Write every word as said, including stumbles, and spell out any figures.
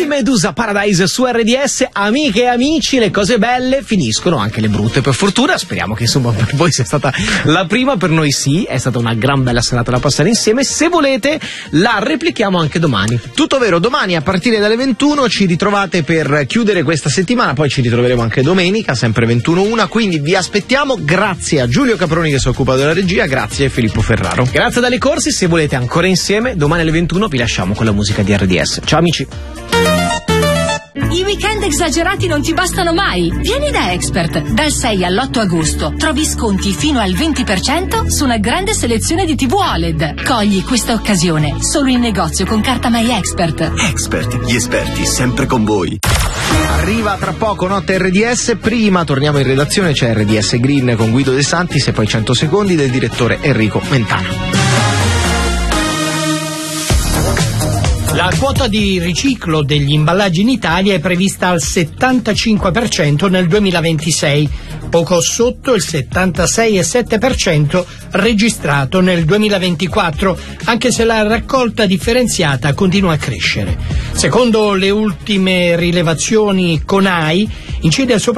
I Medusa Paradise su R D S. Amiche e amici, le cose belle finiscono, anche le brutte per fortuna. Speriamo che insomma per voi sia stata la prima, per noi sì, è stata una gran bella serata da passare insieme. Se volete la replichiamo anche domani. Tutto vero, domani a partire dalle ventuno ci ritrovate per chiudere questa settimana, poi ci ritroveremo anche domenica, sempre ventuno una, quindi vi aspettiamo. Grazie a Giulio Caproni che si occupa della regia, grazie a Filippo Ferraro. Grazie a Dalle Corsi, se volete ancora insieme, domani alle ventuno vi lasciamo con la musica di R D S. Ciao amici. I weekend esagerati non ti bastano mai. Vieni da Expert. Dal sei all'otto agosto trovi sconti fino al venti per cento su una grande selezione di tivù O L E D. Cogli questa occasione solo in negozio con carta My Expert. Expert, gli esperti sempre con voi. Arriva tra poco Notte R D S, prima torniamo in redazione, c'è R D S Green con Guido De Santis e poi cento secondi del direttore Enrico Mentana. La quota di riciclo degli imballaggi in Italia è prevista al settantacinque per cento nel duemilaventisei, poco sotto il settantasei virgola sette per cento registrato nel duemilaventiquattro, anche se la raccolta differenziata continua a crescere. Secondo le ultime rilevazioni CONAI, incide sopra